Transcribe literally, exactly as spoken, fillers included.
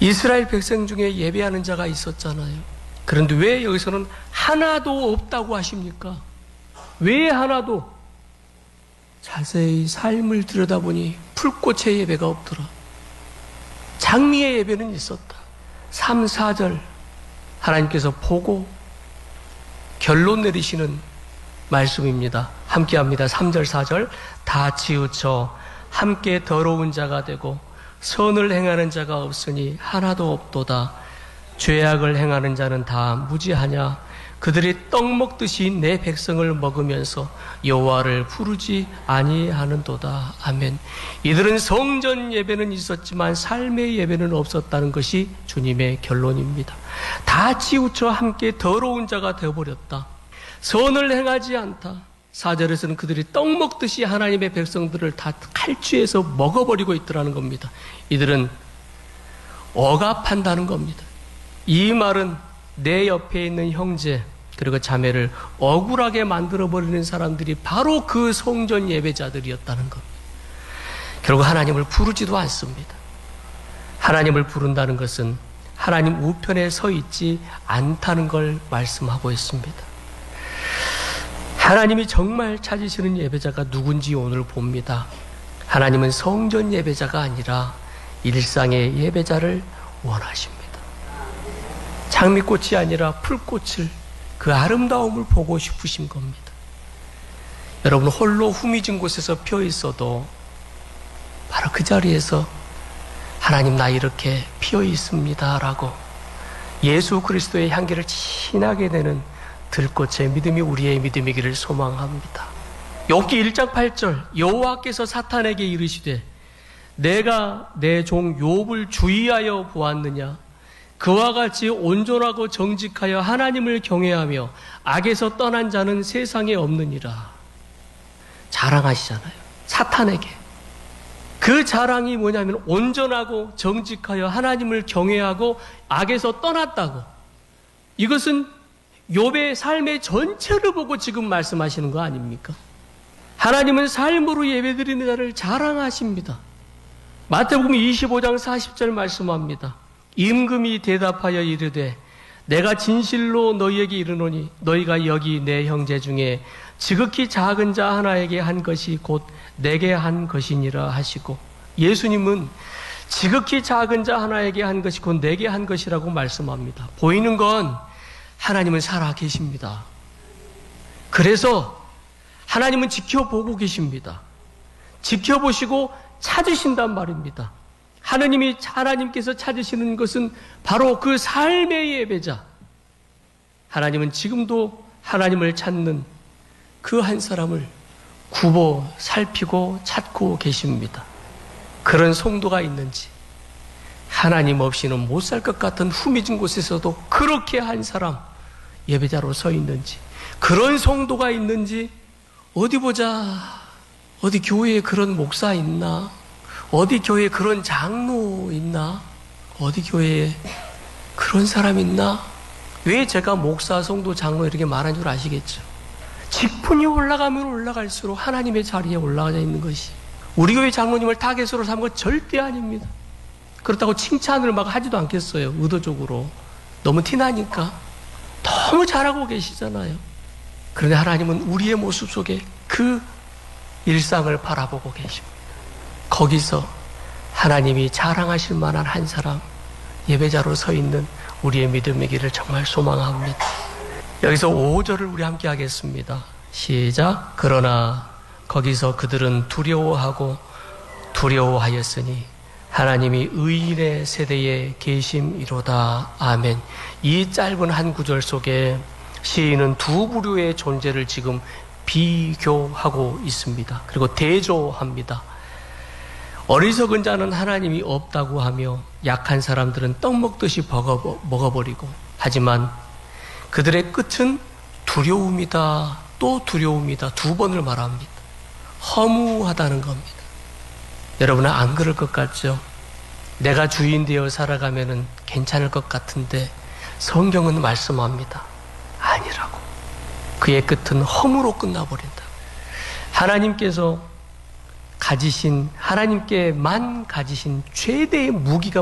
이스라엘 백성 중에 예배하는 자가 있었잖아요. 그런데 왜 여기서는 하나도 없다고 하십니까? 왜 하나도? 자세히 삶을 들여다보니 풀꽃의 예배가 없더라. 장미의 예배는 있었다. 삼, 사 절 하나님께서 보고 결론 내리시는 말씀입니다. 함께 합니다. 삼 절, 사 절 다 치우쳐 함께 더러운 자가 되고 선을 행하는 자가 없으니 하나도 없도다. 죄악을 행하는 자는 다 무지하냐. 그들이 떡 먹듯이 내 백성을 먹으면서 여호와를 부르지 아니하는도다. 아멘. 이들은 성전 예배는 있었지만 삶의 예배는 없었다는 것이 주님의 결론입니다. 다 치우쳐 함께 더러운 자가 되어버렸다. 선을 행하지 않다. 사 절에서는 그들이 떡 먹듯이 하나님의 백성들을 다 칼취해서 먹어버리고 있더라는 겁니다. 이들은 억압한다는 겁니다. 이 말은 내 옆에 있는 형제 그리고 자매를 억울하게 만들어버리는 사람들이 바로 그 성전 예배자들이었다는 겁니다. 결국 하나님을 부르지도 않습니다. 하나님을 부른다는 것은 하나님 우편에 서 있지 않다는 걸 말씀하고 있습니다. 하나님이 정말 찾으시는 예배자가 누군지 오늘 봅니다. 하나님은 성전 예배자가 아니라 일상의 예배자를 원하십니다. 장미꽃이 아니라 풀꽃을, 그 아름다움을 보고 싶으신 겁니다. 여러분, 홀로 후미진 곳에서 펴 있어도 바로 그 자리에서 하나님 나 이렇게 피어 있습니다 라고 예수 그리스도의 향기를 진하게 내는 들꽃의 믿음이 우리의 믿음이기를 소망합니다. 욥기 일 장 팔 절 여호와께서 사탄에게 이르시되 내가 내 종 욥을 주의하여 보았느냐. 그와 같이 온전하고 정직하여 하나님을 경외하며 악에서 떠난 자는 세상에 없느니라. 자랑하시잖아요. 사탄에게. 그 자랑이 뭐냐면 온전하고 정직하여 하나님을 경외하고 악에서 떠났다고. 이것은 욥의 삶의 전체를 보고 지금 말씀하시는 거 아닙니까? 하나님은 삶으로 예배드리는 자를 자랑하십니다. 마태복음 이십오 장 사십 절 말씀합니다. 임금이 대답하여 이르되 내가 진실로 너희에게 이르노니 너희가 여기 내 형제 중에 지극히 작은 자 하나에게 한 것이 곧 내게 한 것이니라 하시고, 예수님은 지극히 작은 자 하나에게 한 것이 곧 내게 한 것이라고 말씀합니다. 보이는 건 하나님은 살아 계십니다. 그래서 하나님은 지켜보고 계십니다. 지켜보시고 찾으신단 말입니다. 하나님이, 하나님께서 찾으시는 것은 바로 그 삶의 예배자. 하나님은 지금도 하나님을 찾는 그 한 사람을 굽어 살피고 찾고 계십니다. 그런 성도가 있는지, 하나님 없이는 못 살 것 같은 후미진 곳에서도 그렇게 한 사람 예배자로 서 있는지, 그런 성도가 있는지, 어디 보자, 어디 교회에 그런 목사 있나, 어디 교회에 그런 장로 있나, 어디 교회에 그런 사람 있나. 왜 제가 목사, 성도, 장로 이렇게 말한 줄 아시겠죠? 직분이 올라가면 올라갈수록 하나님의 자리에 올라가 있는 것이, 우리 교회 장로님을 타겟으로 삼은 건 절대 아닙니다. 그렇다고 칭찬을 막 하지도 않겠어요. 의도적으로. 너무 티나니까. 너무 잘하고 계시잖아요. 그런데 하나님은 우리의 모습 속에 그 일상을 바라보고 계십니다. 거기서 하나님이 자랑하실 만한 한 사람, 예배자로 서 있는 우리의 믿음이기를 정말 소망합니다. 여기서 오 절을 우리 함께 하겠습니다. 시작. 그러나 거기서 그들은 두려워하고 두려워하였으니 하나님이 의인의 세대에 계심이로다. 아멘. 이 짧은 한 구절 속에 시인은 두 부류의 존재를 지금 비교하고 있습니다. 그리고 대조합니다. 어리석은 자는 하나님이 없다고 하며 약한 사람들은 떡 먹듯이 먹어버리고, 하지만 그들의 끝은 두려움이다, 또 두려움이다, 두 번을 말합니다. 허무하다는 겁니다. 여러분은 안 그럴 것 같죠? 내가 주인 되어 살아가면은 괜찮을 것 같은데 성경은 말씀합니다. 아니라고. 그의 끝은 허무로 끝나버린다. 하나님께서 가지신, 하나님께만 가지신 최대의 무기가